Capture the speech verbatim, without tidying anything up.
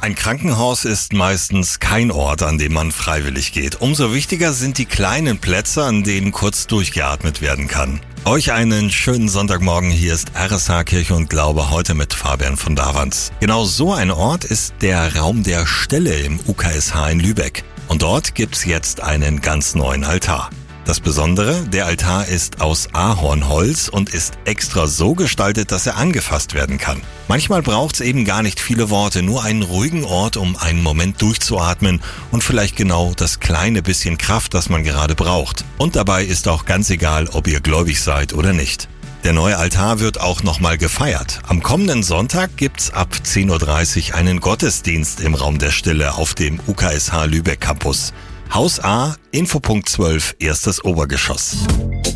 Ein Krankenhaus ist meistens kein Ort, an dem man freiwillig geht. Umso wichtiger sind die kleinen Plätze, an denen kurz durchgeatmet werden kann. Euch einen schönen Sonntagmorgen, hier ist R S H Kirche und Glaube, heute mit Fabian von Davans. Genau so ein Ort ist der Raum der Stille im U K S H in Lübeck. Und dort gibt's jetzt einen ganz neuen Altar. Das Besondere, der Altar ist aus Ahornholz und ist extra so gestaltet, dass er angefasst werden kann. Manchmal braucht's eben gar nicht viele Worte, nur einen ruhigen Ort, um einen Moment durchzuatmen und vielleicht genau das kleine bisschen Kraft, das man gerade braucht. Und dabei ist auch ganz egal, ob ihr gläubig seid oder nicht. Der neue Altar wird auch nochmal gefeiert. Am kommenden Sonntag gibt's ab zehn Uhr dreißig einen Gottesdienst im Raum der Stille auf dem U K S H Lübeck Campus. Haus A, Infopunkt zwölf, erstes Obergeschoss.